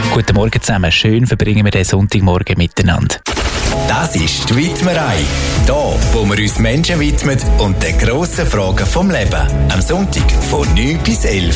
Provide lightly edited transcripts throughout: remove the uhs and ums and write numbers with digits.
Guten Morgen zusammen. Schön verbringen wir den Sonntagmorgen miteinander. Das ist die Widmerei. Hier, wo wir uns Menschen widmen und den grossen Fragen vom Leben. Am Sonntag von 9 bis 11.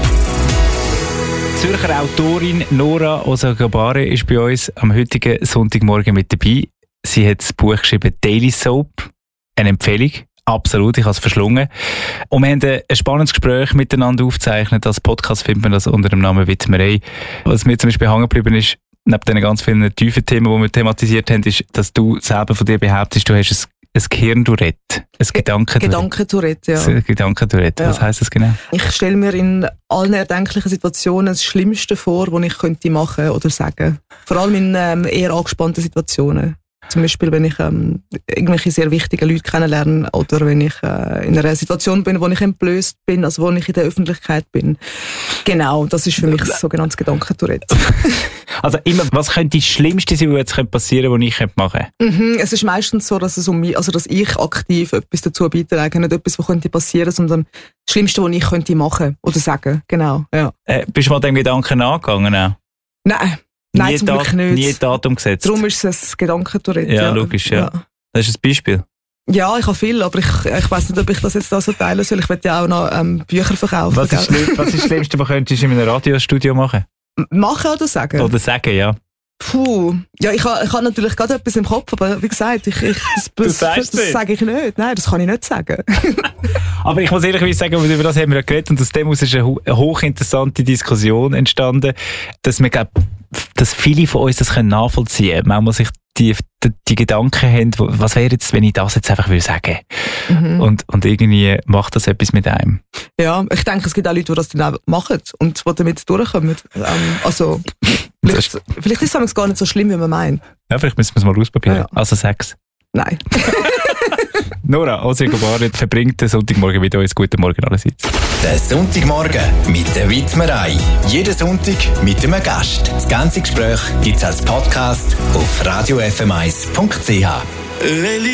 Die Zürcher Autorin Nora Osagabare ist bei uns am heutigen Sonntagmorgen mit dabei. Sie hat das Buch geschrieben «Daily Soap». Eine Empfehlung. Absolut, ich habe es verschlungen. Und wir haben ein spannendes Gespräch miteinander aufgezeichnet. Als Podcast findet man das unter dem Namen «Widmerei». Was mir zum Beispiel hängen geblieben ist, neben den ganz vielen tiefen Themen, die wir thematisiert haben, ist, dass du selber von dir behauptest, du hast ein Gehirn-Tourette, ein Gedanken-Tourette, ja. Ein Gedanken-Tourette. Was heisst das genau? Ich stelle mir in allen erdenklichen Situationen das Schlimmste vor, was ich könnte machen oder sagen. Vor allem in eher angespannten Situationen. Zum Beispiel, wenn ich irgendwelche sehr wichtigen Leute kennenlerne oder wenn ich in einer Situation bin, wo ich entblößt bin, also wo ich in der Öffentlichkeit bin. Genau, das ist für mich das sogenannte Gedanken-Tourette. Also immer, was könnte das Schlimmste sein, was jetzt passieren könnte, was ich machen könnte? Es ist meistens so, dass es um mich, also dass ich aktiv etwas dazu beitrage, nicht etwas, was könnte passieren, sondern das Schlimmste, was ich könnte machen oder sagen. Genau, ja. Bist du mal dem Gedanken nachgegangen auch? Nein, zum Glück nicht. Nie Datum gesetzt? Darum ist es ein Gedanken-Tourette. Ja, logisch, ja. Das ist ein Beispiel. Ja, ich habe viel, aber ich weiss nicht, ob ich das jetzt da so teilen soll. Ich will ja auch noch Bücher verkaufen. Was ist das Schlimmste, was könntest du in einem Radiostudio machen? Machen oder sagen? Oder sagen, ja. Puh. Ja, ich habe natürlich gerade etwas im Kopf, aber wie gesagt, das sage ich nicht. Nein, das kann ich nicht sagen. Aber ich muss ehrlich sagen, über das haben wir ja geredet und aus dem ist eine hochinteressante Diskussion entstanden, dass wir glauben, dass viele von uns das nachvollziehen können. Manchmal sich die Gedanken haben, was wäre jetzt, wenn ich das jetzt einfach sagen würde. Und irgendwie macht das etwas mit einem. Ja, ich denke, es gibt auch Leute, die das dann auch machen und die damit durchkommen. Also, vielleicht ist es gar nicht so schlimm, wie man meint. Ja, vielleicht müssen wir es mal ausprobieren. Ja. Also Sex. Nein. Nora Osagabare verbringt den Sonntagmorgen mit uns. Guten Morgen allerseits. Der Sonntagmorgen mit der Widmerei. Jeden Sonntag mit einem Gast. Das ganze Gespräch gibt es als Podcast auf radiofm1.ch.